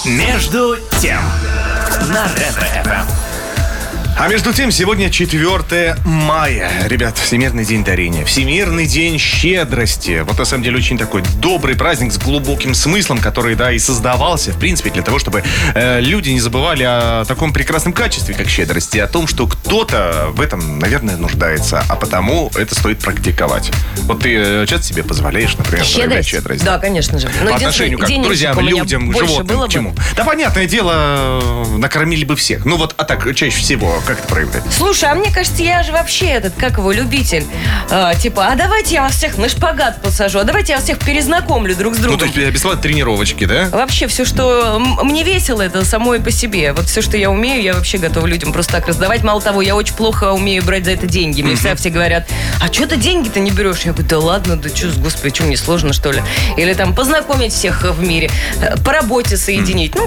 Между тем на Ретро-ФМ. А между тем, сегодня 4 мая. Ребят, Всемирный день дарения. Всемирный день щедрости. Вот на самом деле очень такой добрый праздник с глубоким смыслом, который, да, и создавался, в принципе, для того, чтобы люди не забывали о таком прекрасном качестве, как щедрость, и о том, что кто-то в этом, наверное, нуждается, а потому это стоит практиковать. Вот ты часто себе позволяешь, например, проявлять щедрость? Да, конечно же. По отношению как к друзьям, людям, животным, к чему? Да, понятное дело, накормили бы всех. Ну вот, а так, чаще всего, как это проявляется? Слушай, а мне кажется, я же вообще любитель. А давайте я вас всех на шпагат посажу, а давайте я вас всех перезнакомлю друг с другом. Ну, то есть бесплатно тренировочки, да? Вообще все, что мне весело, это само и по себе. Вот все, что я умею, я вообще готова людям просто так раздавать. Мало того, я очень плохо умею брать за это деньги. Мне всегда все говорят, а что ты деньги-то не берешь? Я говорю, да ладно, да что, господи, что мне сложно, что ли? Или там познакомить всех в мире, по работе соединить. Ну,